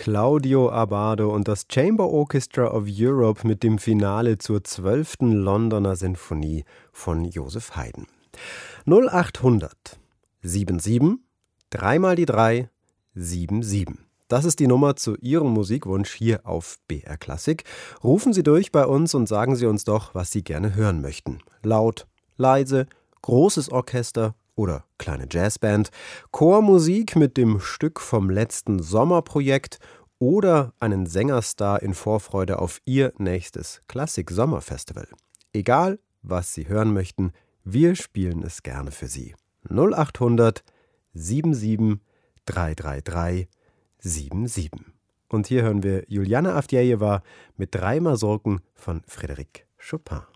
Claudio Abbado und das Chamber Orchestra of Europe mit dem Finale zur 12. Londoner Sinfonie von Joseph Haydn. 0800 77 3 mal die 3 77. Das ist die Nummer zu Ihrem Musikwunsch hier auf BR Klassik. Rufen Sie durch bei uns und sagen Sie uns doch, was Sie gerne hören möchten. Laut, leise, großes Orchester oder kleine Jazzband, Chormusik mit dem Stück vom letzten Sommerprojekt oder einen Sängerstar in Vorfreude auf Ihr nächstes Klassik-Sommerfestival. Egal, was Sie hören möchten, wir spielen es gerne für Sie. 0800 77 333 77. Und hier hören wir Juliana Avdjejewa mit 3 Masurken von Frédéric Chopin.